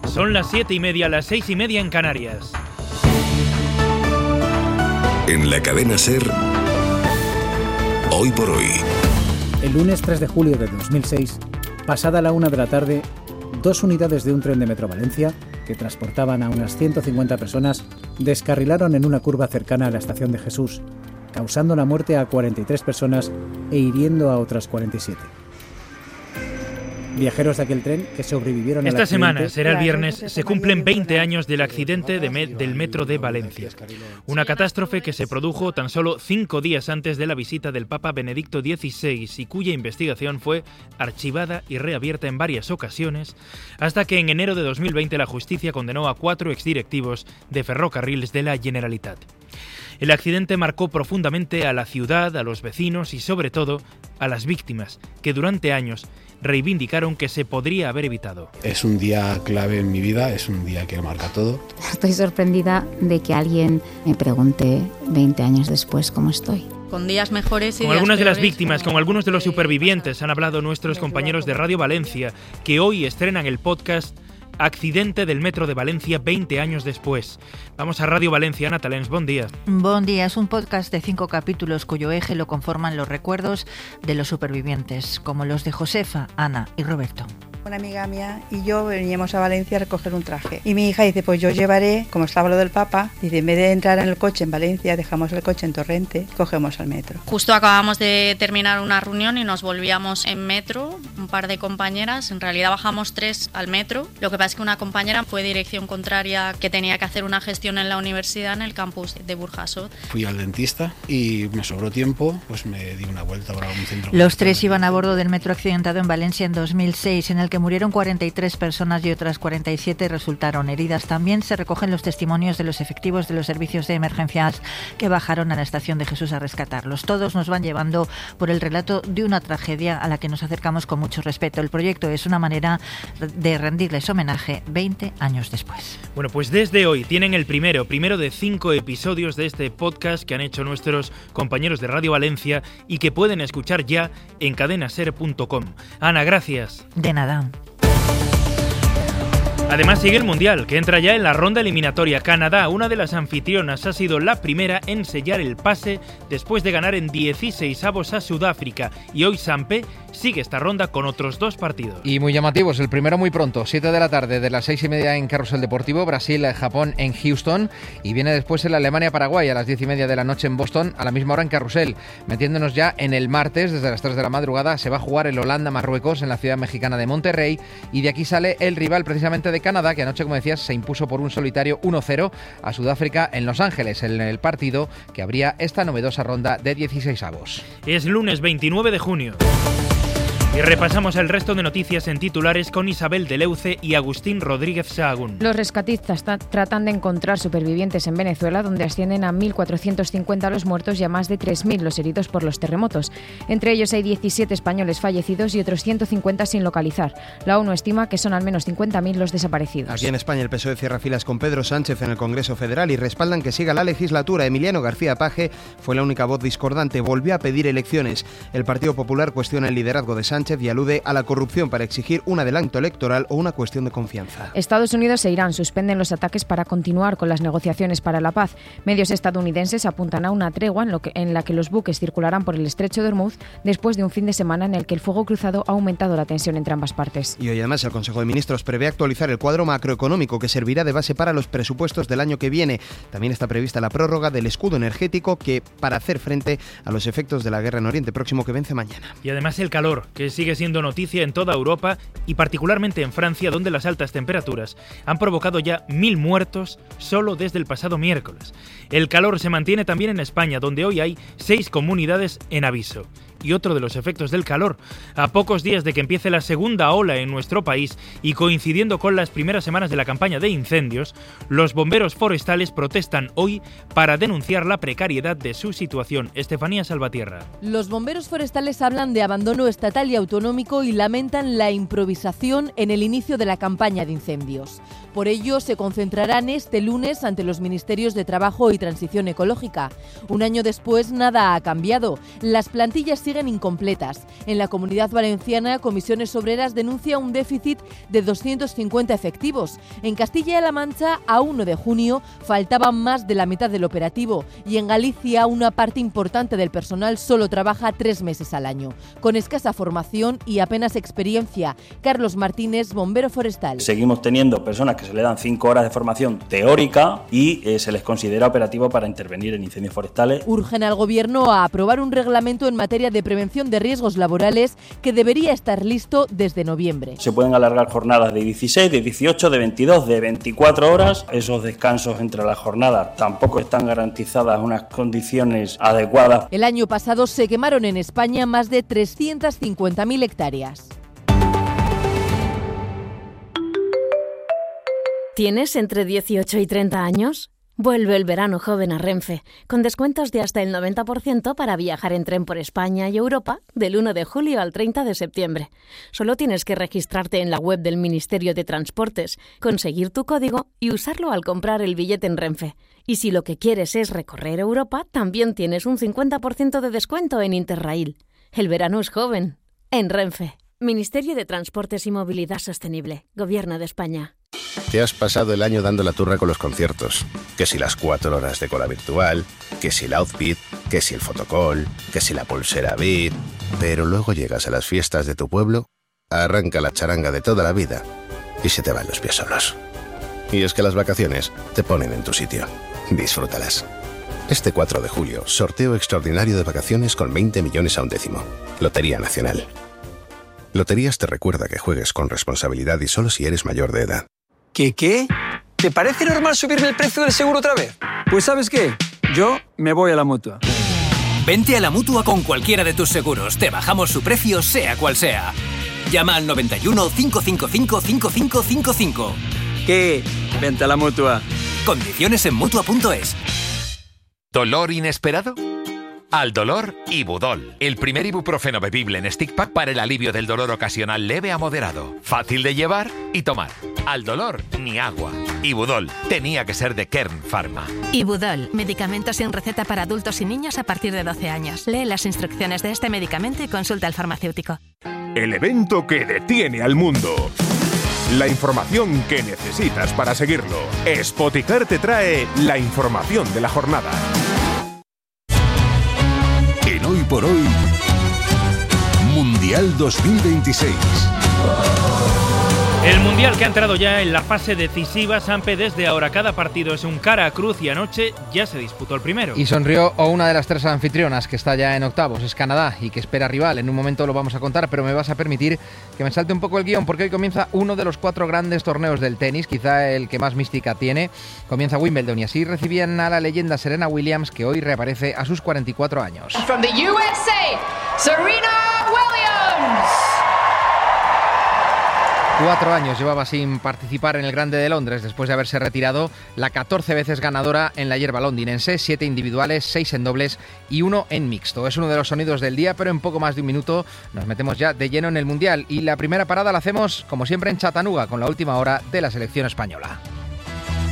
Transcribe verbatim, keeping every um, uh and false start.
Son las siete y media, las seis y media en Canarias. En la cadena SER, Hoy por Hoy. El lunes tres de julio de dos mil seis, pasada la una de la tarde, dos unidades de un tren de Metro Valencia, que transportaban a unas ciento cincuenta personas, descarrilaron en una curva cercana a la estación de Jesús, causando la muerte a cuarenta y tres personas e hiriendo a otras cuarenta y siete. Viajeros de aquel tren que sobrevivieron al Esta accidente... semana, será el viernes, se cumplen veinte años del accidente de me- del metro de Valencia. Una catástrofe que se produjo tan solo cinco días antes de la visita del Papa Benedicto dieciséis y cuya investigación fue archivada y reabierta en varias ocasiones, hasta que en enero de dos mil veinte la justicia condenó a cuatro exdirectivos de Ferrocarriles de la Generalitat. El accidente marcó profundamente a la ciudad, a los vecinos y sobre todo a las víctimas, que durante años reivindicaron que se podría haber evitado. Es un día clave en mi vida, es un día que marca todo. Estoy sorprendida de que alguien me pregunte veinte años después cómo estoy. Con días mejores y Con días algunas de las peores, víctimas, como- con algunos de los supervivientes han hablado nuestros compañeros de Radio Valencia, que hoy estrenan el podcast Accidente del Metro de Valencia veinte años después. Vamos a Radio Valencia. Ana Talens, buen día. Buen día, es un podcast de cinco capítulos cuyo eje lo conforman los recuerdos de los supervivientes, como los de Josefa, Ana y Roberto. Una amiga mía y yo veníamos a Valencia a recoger un traje. Y mi hija dice, pues yo llevaré, como estaba lo del Papa, dice, en vez de entrar en el coche en Valencia, dejamos el coche en Torrente, cogemos el metro. Justo acabamos de terminar una reunión y nos volvíamos en metro, un par de compañeras, en realidad bajamos tres al metro. Lo que pasa es que una compañera fue dirección contraria, que tenía que hacer una gestión en la universidad en el campus de Burjasot. Fui al dentista y me sobró tiempo, pues me di una vuelta por algún centro. Los tres iban a bordo del metro accidentado en Valencia en dos mil seis, en el que murieron cuarenta y tres personas y otras cuarenta y siete resultaron heridas. También se recogen los testimonios de los efectivos de los servicios de emergencias que bajaron a la estación de Jesús a rescatarlos. Todos nos van llevando por el relato de una tragedia a la que nos acercamos con mucho respeto. El proyecto es una manera de rendirles homenaje veinte años después. Bueno, pues desde hoy tienen el primero, primero de cinco episodios de este podcast que han hecho nuestros compañeros de Radio Valencia y que pueden escuchar ya en cadena ser punto com. Ana, gracias. De nada. Además sigue el Mundial, que entra ya en la ronda eliminatoria. Canadá, una de las anfitrionas, ha sido la primera en sellar el pase después de ganar en dieciseisavos a Sudáfrica. Y hoy Sampé sigue esta ronda con otros dos partidos. Y muy llamativos, el primero muy pronto, siete de la tarde, de las seis y media en Carrusel Deportivo, Brasil-Japón en Houston, y viene después el Alemania-Paraguay a las diez y media de la noche en Boston, a la misma hora en Carrusel. Metiéndonos ya en el martes, desde las tres de la madrugada, se va a jugar el Holanda-Marruecos en la ciudad mexicana de Monterrey, y de aquí sale el rival precisamente de Canadá, que anoche, como decías, se impuso por un solitario uno cero a Sudáfrica en Los Ángeles, en el partido que abría esta novedosa ronda de dieciseisavos. Es lunes veintinueve de junio. Y repasamos el resto de noticias en titulares con Isabel Deleuce y Agustín Rodríguez Sahagún. Los rescatistas ta- tratan de encontrar supervivientes en Venezuela, donde ascienden a mil cuatrocientos cincuenta los muertos y a más de tres mil los heridos por los terremotos. Entre ellos hay diecisiete españoles fallecidos y otros ciento cincuenta sin localizar. La ONU estima que son al menos cincuenta mil los desaparecidos. Aquí en España el P S O E cierra filas con Pedro Sánchez en el Congreso Federal y respaldan que siga la legislatura. Emiliano García Paje fue la única voz discordante, volvió a pedir elecciones. El Partido Popular cuestiona el liderazgo de Sánchez y alude a la corrupción para exigir un adelanto electoral o una cuestión de confianza. Estados Unidos e Irán suspenden los ataques para continuar con las negociaciones para la paz. Medios estadounidenses apuntan a una tregua en, lo que, en la que los buques circularán por el estrecho de Hormuz después de un fin de semana en el que el fuego cruzado ha aumentado la tensión entre ambas partes. Y hoy además el Consejo de Ministros prevé actualizar el cuadro macroeconómico que servirá de base para los presupuestos del año que viene. También está prevista la prórroga del escudo energético que para hacer frente a los efectos de la guerra en Oriente Próximo que vence mañana. Y además el calor, que sigue siendo noticia en toda Europa y particularmente en Francia, donde las altas temperaturas han provocado ya mil muertos solo desde el pasado miércoles. El calor se mantiene también en España, donde hoy hay seis comunidades en aviso. Y otro de los efectos del calor, a pocos días de que empiece la segunda ola en nuestro país y coincidiendo con las primeras semanas de la campaña de incendios, los bomberos forestales protestan hoy para denunciar la precariedad de su situación. Estefanía Salvatierra. Los bomberos forestales hablan de abandono estatal y autonómico y lamentan la improvisación en el inicio de la campaña de incendios. Por ello, se concentrarán este lunes ante los Ministerios de Trabajo y Transición Ecológica. Un año después, nada ha cambiado. Las plantillas siguen incompletas. En la Comunidad Valenciana, Comisiones Obreras denuncia un déficit de doscientos cincuenta efectivos. En Castilla-La Mancha, a uno de junio, faltaban más de la mitad del operativo y en Galicia una parte importante del personal solo trabaja tres meses al año. Con escasa formación y apenas experiencia. Carlos Martínez, bombero forestal. Seguimos teniendo personas que se le dan cinco horas de formación teórica y eh, se les considera operativo para intervenir en incendios forestales. Urgen al Gobierno a aprobar un reglamento en materia de prevención de riesgos laborales que debería estar listo desde noviembre. Se pueden alargar jornadas de dieciséis, de dieciocho, de veintidós, de veinticuatro horas. Esos descansos entre las jornadas tampoco están garantizadas unas condiciones adecuadas. El año pasado se quemaron en España más de trescientas cincuenta mil hectáreas. ¿Tienes entre dieciocho y treinta años? Vuelve el verano joven a Renfe, con descuentos de hasta el noventa por ciento para viajar en tren por España y Europa del uno de julio al treinta de septiembre. Solo tienes que registrarte en la web del Ministerio de Transportes, conseguir tu código y usarlo al comprar el billete en Renfe. Y si lo que quieres es recorrer Europa, también tienes un cincuenta por ciento de descuento en Interrail. El verano es joven. En Renfe. Ministerio de Transportes y Movilidad Sostenible. Gobierno de España. Te has pasado el año dando la turra con los conciertos. Que si las cuatro horas de cola virtual, que si el outfit, que si el fotocall, que si la pulsera V I P. Pero luego llegas a las fiestas de tu pueblo, arranca la charanga de toda la vida y se te van los pies solos. Y es que las vacaciones te ponen en tu sitio. Disfrútalas. Este cuatro de julio, sorteo extraordinario de vacaciones con veinte millones a un décimo. Lotería Nacional. Loterías te recuerda que juegues con responsabilidad y solo si eres mayor de edad. ¿Qué qué? ¿Te parece normal subirme el precio del seguro otra vez? Pues ¿sabes qué? Yo me voy a la Mutua. Vente a la Mutua con cualquiera de tus seguros. Te bajamos su precio sea cual sea. Llama al noventa y uno, cinco cinco cinco, cinco cinco cinco cinco. ¿Qué? Vente a la Mutua. Condiciones en Mutua punto es. ¿Dolor inesperado? Al dolor, Ibudol, el primer ibuprofeno bebible en stick pack para el alivio del dolor ocasional leve a moderado. Fácil de llevar y tomar. Al dolor, ni agua. Ibudol, tenía que ser de Kern Pharma. Ibudol, medicamento sin receta para adultos y niños a partir de doce años. Lee las instrucciones de este medicamento y consulta al farmacéutico. El evento que detiene al mundo. La información que necesitas para seguirlo. Spoticar te trae la información de la jornada. En Hoy por Hoy, Mundial dos mil veintiséis. El Mundial que ha entrado ya en la fase decisiva, Sampe, desde ahora cada partido es un cara a cruz y anoche ya se disputó el primero. Y sonrió o una de las tres anfitrionas que está ya en octavos, es Canadá y que espera rival. En un momento lo vamos a contar, pero me vas a permitir que me salte un poco el guión porque hoy comienza uno de los cuatro grandes torneos del tenis, quizá el que más mística tiene. Comienza Wimbledon y así recibían a la leyenda Serena Williams, que hoy reaparece a sus cuarenta y cuatro años. From the U S A, Serena Williams. Cuatro años llevaba sin participar en el Grande de Londres después de haberse retirado, la catorce veces ganadora en la hierba londinense, siete individuales, seis en dobles y uno en mixto. Es uno de los sonidos del día, pero en poco más de un minuto nos metemos ya de lleno en el Mundial y la primera parada la hacemos, como siempre, en Chattanooga con la última hora de la selección española.